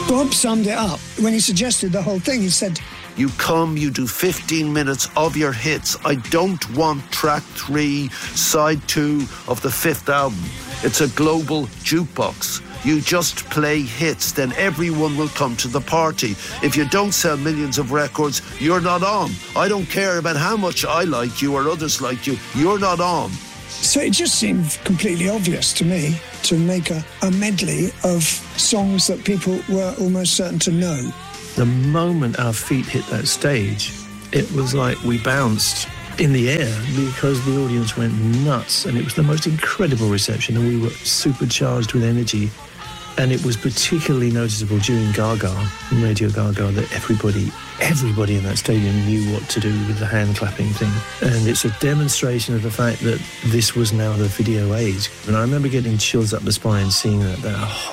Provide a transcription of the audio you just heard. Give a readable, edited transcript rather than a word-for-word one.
Bob summed it up when he suggested the whole thing. He said, you come, you do 15 minutes of your hits. I don't want track 3, side 2 of the 5th album. It's a global jukebox. You just play hits, then everyone will come to the party. If you don't sell millions of records, you're not on. I don't care about how much I like you or others like you. You're not on. So it just seemed completely obvious to me to make a medley of songs that people were almost certain to know. The moment our feet hit that stage, it was like we bounced in the air because the audience went nuts, and it was the most incredible reception, and we were supercharged with energy. And it was particularly noticeable during Gaga, Radio Gaga, that everybody in that stadium knew what to do with the hand clapping thing. And it's a demonstration of the fact that this was now the video age. And I remember getting chills up the spine seeing that